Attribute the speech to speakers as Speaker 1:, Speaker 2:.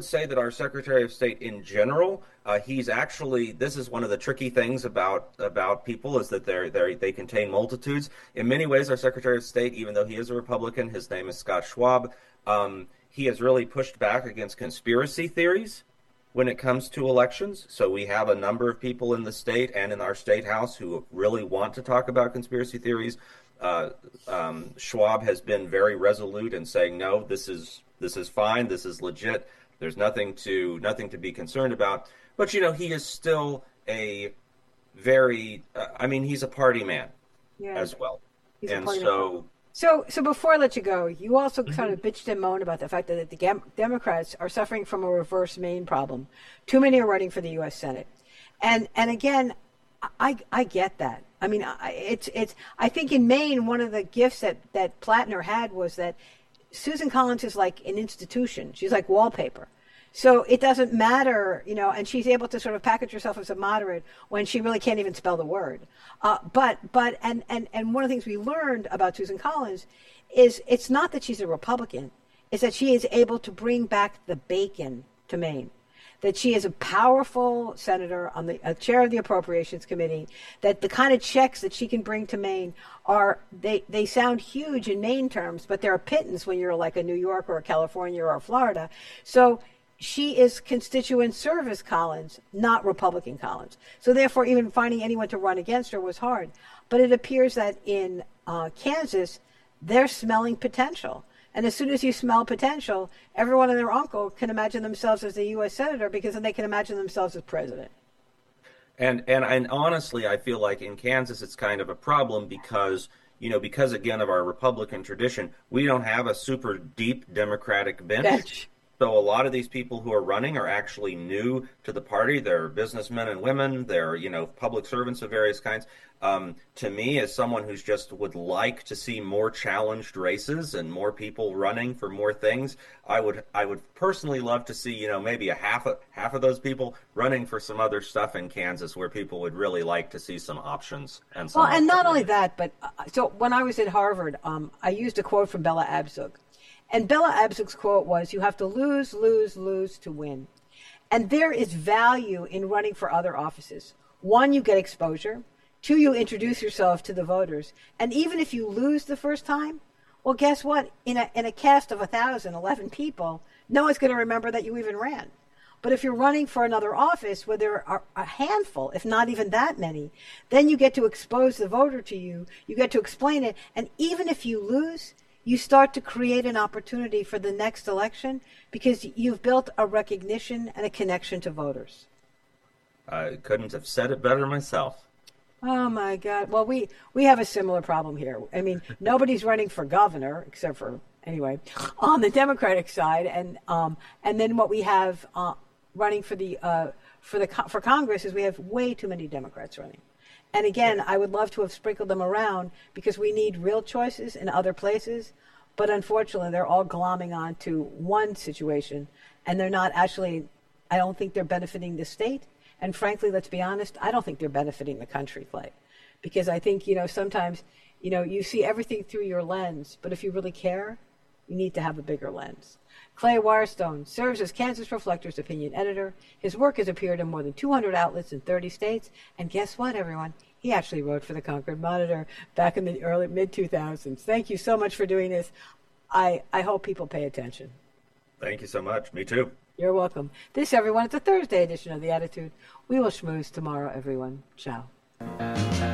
Speaker 1: say that our Secretary of State in general, he's actually, this is one of the tricky things about people is that they contain multitudes. In many ways, our Secretary of State, even though he is a Republican, his name is Scott Schwab, he has really pushed back against conspiracy theories when it comes to elections. So we have a number of people in the state and in our state house who really want to talk about conspiracy theories. Schwab has been very resolute in saying, no, this is fine, this is legit. There's nothing to be concerned about. But he is still a very he's a party man as well. And
Speaker 2: so before I let you go, you also kind of bitched and moaned about the fact that the Democrats are suffering from a reverse Maine problem. Too many are running for the U.S. Senate, and again, I get that. I mean, I think in Maine, one of the gifts that Plattner had was that Susan Collins is like an institution. She's like wallpaper. So it doesn't matter, and she's able to sort of package herself as a moderate when she really can't even spell the word. But one of the things we learned about Susan Collins is it's not that she's a Republican, it's that she is able to bring back the bacon to Maine. That she is a powerful senator on the chair of the Appropriations Committee, that the kind of checks that she can bring to Maine they sound huge in Maine terms, but they're a pittance when you're like a New York or a California or a Florida. So she is constituent service Collins, not Republican Collins. So therefore, even finding anyone to run against her was hard. But it appears that in Kansas, they're smelling potential. And as soon as you smell potential, everyone and their uncle can imagine themselves as a U.S. senator because then they can imagine themselves as president.
Speaker 1: And honestly, I feel like in Kansas it's kind of a problem because again of our Republican tradition, we don't have a super deep Democratic bench. So a lot of these people who are running are actually new to the party. They're businessmen and women. They're, public servants of various kinds. To me, as someone who's just would like to see more challenged races and more people running for more things, I would personally love to see, maybe half of those people running for some other stuff in Kansas where people would really like to see some options. And
Speaker 2: not only that, but so when I was at Harvard, I used a quote from Bella Abzug. And Bella Abzug's quote was, you have to lose, lose, lose to win. And there is value in running for other offices. One, you get exposure. Two, you introduce yourself to the voters. And even if you lose the first time, well, guess what? In a cast of 11 people, no one's going to remember that you even ran. But if you're running for another office where there are a handful, if not even that many, then you get to expose the voter to you. You get to explain it. And even if you lose, you start to create an opportunity for the next election because you've built a recognition and a connection to voters.
Speaker 1: I couldn't have said it better myself.
Speaker 2: Oh, my God. Well, we have a similar problem here. I mean, nobody's running for governor except for, anyway, on the Democratic side. And then what we have running for Congress is we have way too many Democrats running. And again, I would love to have sprinkled them around because we need real choices in other places. But unfortunately, they're all glomming on to one situation. And they're not actually, I don't think they're benefiting the state. And frankly, let's be honest, I don't think they're benefiting the country, Clay. Because I think, sometimes, you see everything through your lens. But if you really care, you need to have a bigger lens. Clay Wirestone serves as Kansas Reflector's opinion editor. His work has appeared in more than 200 outlets in 30 states. And guess what, everyone? He actually wrote for the Concord Monitor back in the early mid-2000s. Thank you so much for doing this. I hope people pay attention.
Speaker 1: Thank you so much. Me too.
Speaker 2: You're welcome. This, everyone, is a Thursday edition of The Attitude. We will schmooze tomorrow, everyone. Ciao.